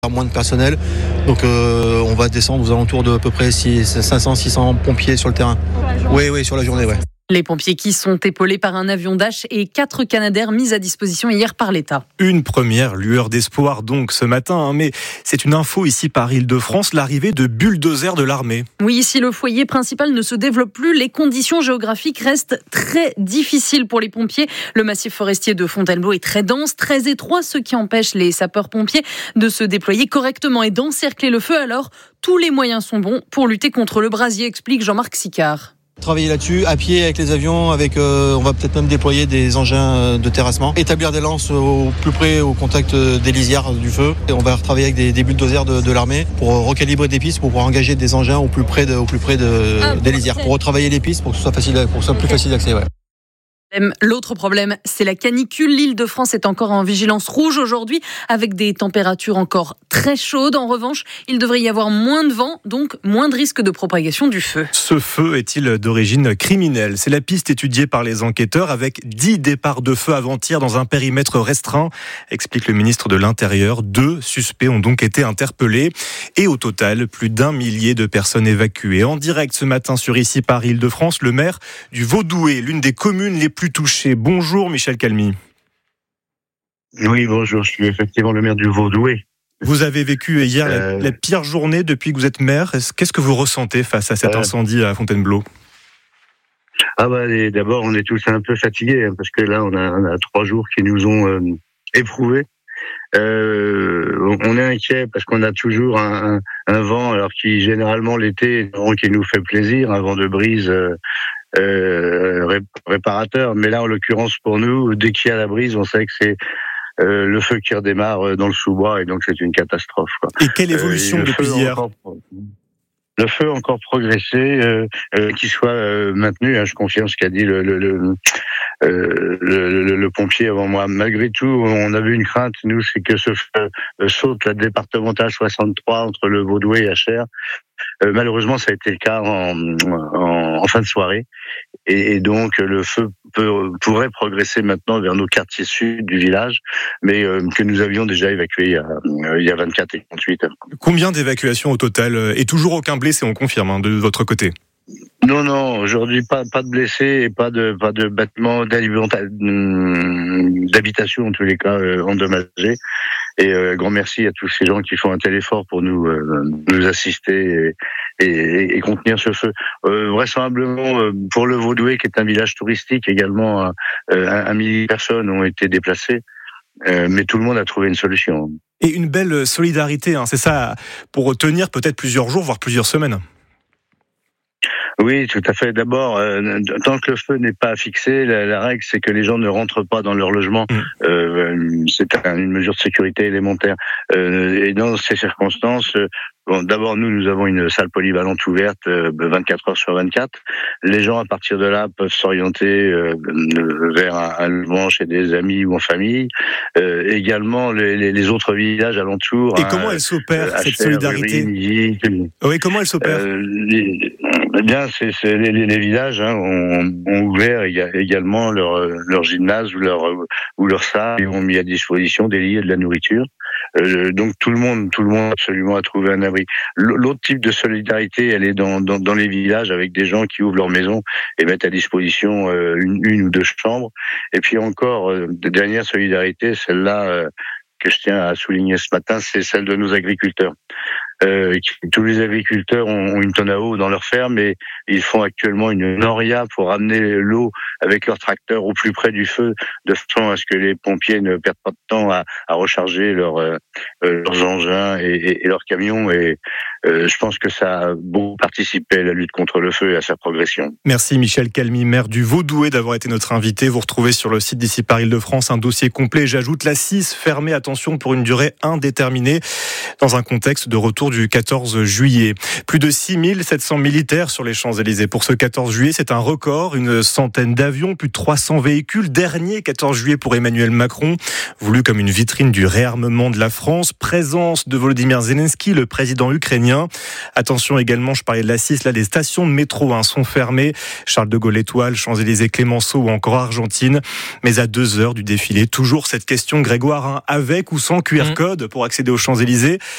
Moins de personnel, donc on va descendre aux alentours de à peu près 500-600 pompiers sur le terrain. Oui, sur la journée, ouais. Les pompiers qui sont épaulés par un avion Dash et 4 Canadair mis à disposition hier par l'État. Une première lueur d'espoir donc ce matin, mais c'est une info ici par Île-de-France, l'arrivée de bulldozers de l'armée. Oui, si le foyer principal ne se développe plus, les conditions géographiques restent très difficiles pour les pompiers. Le massif forestier de Fontainebleau est très dense, très étroit, ce qui empêche les sapeurs-pompiers de se déployer correctement et d'encercler le feu. Alors, tous les moyens sont bons pour lutter contre le brasier, explique Jean-Marc Sicard. Travailler là-dessus, à pied avec les avions, on va peut-être même déployer des engins de terrassement, établir des lances au plus près, au contact des lisières du feu. Et on va retravailler avec des bulldozers de l'armée pour recalibrer des pistes, pour pouvoir engager des engins au plus près des lisières, pour retravailler les pistes, pour que ce soit plus facile d'accès. Ouais. L'autre problème, c'est la canicule. L'Île-de-France est encore en vigilance rouge aujourd'hui, avec des températures encore très chaudes. En revanche, il devrait y avoir moins de vent, donc moins de risque de propagation du feu. Ce feu est-il d'origine criminelle ? C'est la piste étudiée par les enquêteurs, avec 10 départs de feu avant-hier dans un périmètre restreint, explique le ministre de l'Intérieur. 2 suspects ont donc été interpellés. Et au total, plus d'1 millier de personnes évacuées. En direct ce matin sur Ici par Île-de-France, le maire du Vaudoué, l'une des communes les plus touché. Bonjour Michel Calmy. Oui, bonjour, je suis effectivement le maire du Vaudoué. Vous avez vécu hier la pire journée depuis que vous êtes maire. Qu'est-ce que vous ressentez face à cet incendie à Fontainebleau ? D'abord, on est tous un peu fatigués, parce que là, on a 3 jours qui nous ont éprouvés. On est inquiet parce qu'on a toujours un vent, alors qui généralement l'été est un vent qui nous fait plaisir, un vent de brise réparateur, mais là en l'occurrence pour nous, dès qu'il y a la brise, on sait que c'est le feu qui redémarre dans le sous-bois, et donc c'est une catastrophe, quoi. Et quelle évolution depuis hier ? Le feu a encore progressé, qu'il soit maintenu, je confirme ce qu'a dit le pompier avant moi. Malgré tout, on avait une crainte, nous, c'est que ce feu saute la départementale 63 entre le Vaudoué et Achères. Malheureusement, ça a été le cas en fin de soirée, et donc le feu pourrait progresser maintenant vers nos quartiers sud du village, mais que nous avions déjà évacué il y a 24 et 38 heures. Combien d'évacuations au total ? Et toujours aucun blessé, on confirme, de votre côté ? Non, aujourd'hui pas de blessés et pas de bâtiments d'habitation en tous les cas endommagés. Et grand merci à tous ces gens qui font un tel effort pour nous assister et contenir ce feu. Vraisemblablement pour le Vaudoué, qui est un village touristique également, 1 millier de personnes ont été déplacées, mais tout le monde a trouvé une solution. Et une belle solidarité, c'est ça, pour tenir peut-être plusieurs jours, voire plusieurs semaines. Oui, tout à fait. D'abord, tant que le feu n'est pas fixé, la règle, c'est que les gens ne rentrent pas dans leur logement. C'est une mesure de sécurité élémentaire. Et dans ces circonstances, d'abord, nous avons une salle polyvalente ouverte 24 heures sur 24. Les gens, à partir de là, peuvent s'orienter vers un logement chez des amis ou en famille. Également, les autres villages alentours. Et comment elle s'opère, cette solidarité ? Oui, comment elle s'opère ? Les villages ont ouvert également leur gymnase ou leur salle, et ont mis à disposition des lits et de la nourriture. Donc tout le monde absolument a trouvé un abri. L'autre type de solidarité, elle est dans les villages, avec des gens qui ouvrent leur maison et mettent à disposition une ou 2 chambres. Et puis encore, dernière solidarité, celle-là que je tiens à souligner ce matin, c'est celle de nos agriculteurs. Tous les agriculteurs ont une tonne à eau dans leur ferme, et ils font actuellement une noria pour amener l'eau avec leur tracteur au plus près du feu, de façon à ce que les pompiers ne perdent pas de temps à recharger leurs engins et leurs camions. Et je pense que ça a beaucoup participé à la lutte contre le feu et à sa progression. Merci Michel Calmy, maire du Vaudoué, d'avoir été notre invité. Vous retrouvez sur le site d'Ici par Île-de-France un dossier complet. J'ajoute la 6 fermée, attention, pour une durée indéterminée, dans un contexte de retour du 14 juillet. Plus de 6700 militaires sur les Champs-Élysées pour ce 14 juillet. C'est un record, une centaine d'avions, plus de 300 véhicules. Dernier 14 juillet pour Emmanuel Macron, voulu comme une vitrine du réarmement de la France. Présence de Volodymyr Zelensky, le président ukrainien. Attention également, je parlais de la 6, là, des stations de métro sont fermées. Charles de Gaulle Étoile, Champs-Élysées, Clémenceau ou encore Argentine. Mais à 2 heures du défilé, toujours cette question, Grégoire, avec ou sans QR code pour accéder aux Champs-Élysées.